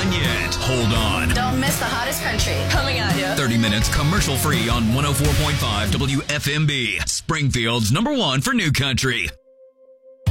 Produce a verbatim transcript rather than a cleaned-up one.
done yet. Hold on. Don't miss the hottest country. Coming at you. thirty minutes commercial free on one oh four point five W F M B. Springfield's number one for new country.